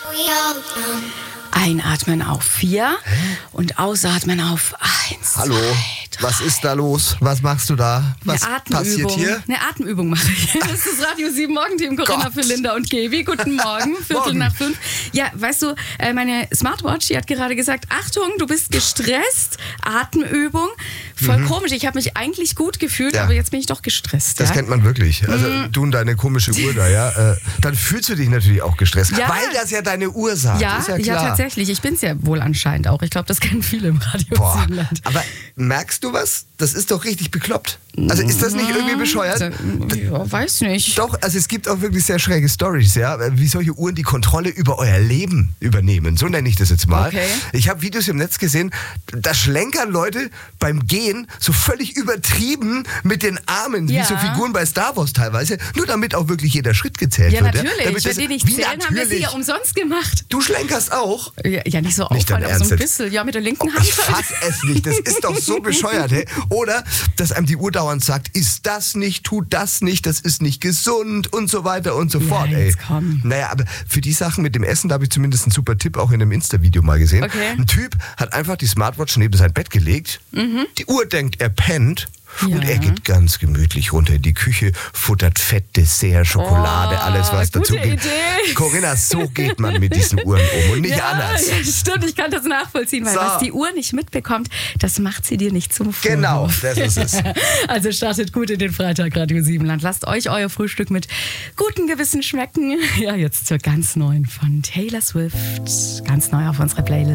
Einatmen auf 4 und ausatmen auf 1. Hallo, was ist da los? Was machst du da? Was passiert hier? Eine Atemübung mache ich. Das ist das Radio 7 Morgenteam, Corinna, für Linda und Gaby. Guten Morgen, 4:45. Ja, weißt du, meine Smartwatch, die hat gerade gesagt, Achtung, du bist gestresst, Atemübung. Voll komisch, ich habe mich eigentlich gut gefühlt, aber jetzt bin ich doch gestresst. Das kennt man wirklich. Also du und deine komische Uhr da, ja. Dann fühlst du dich natürlich auch gestresst, weil das ja deine Uhr sagt. Ja, ist ja klar. Tatsächlich. Ich bin es ja wohl anscheinend auch. Ich glaube, das kennen viele im Radio. Aber merkst du was? Das ist doch richtig bekloppt. Also ist das nicht irgendwie bescheuert? Ja, weiß nicht. Doch, also es gibt auch wirklich sehr schräge Storys, ja, wie solche Uhren die Kontrolle über euer Leben übernehmen. So nenne ich das jetzt mal. Okay. Ich habe Videos im Netz gesehen, da schlenkern Leute beim Gehen so völlig übertrieben mit den Armen, wie so Figuren bei Star Wars teilweise, nur damit auch wirklich jeder Schritt gezählt wird. Ja, natürlich. Wenn die nicht zählen, haben wir sie ja umsonst gemacht. Du schlenkerst auch? Ja, nicht so nicht auffallend, aber so ein bisschen. Ja, mit der linken Hand. Ich fass es nicht. Das ist doch so bescheuert, hey. Oder, dass einem die Uhr dauernd sagt, isst das nicht, tut das nicht, das ist nicht gesund und so weiter und so fort, ey. Komm. Naja, aber für die Sachen mit dem Essen, da habe ich zumindest einen super Tipp auch in einem Insta-Video mal gesehen. Okay. Ein Typ hat einfach die Smartwatch neben sein Bett gelegt. Die Uhr denkt, er pennt. Und er geht ganz gemütlich runter in die Küche, futtert Fett, Dessert, Schokolade, alles was dazu geht. Idee. Corinna, so geht man mit diesen Uhren um und nicht anders. Ja, stimmt, ich kann das nachvollziehen, weil was die Uhr nicht mitbekommt, das macht sie dir nicht zum Vorwurf. Genau, das ist es. Also startet gut in den Freitag, Radio 7 Land. Lasst euch euer Frühstück mit gutem Gewissen schmecken. Ja, jetzt zur ganz neuen von Taylor Swift. Ganz neu auf unserer Playlist.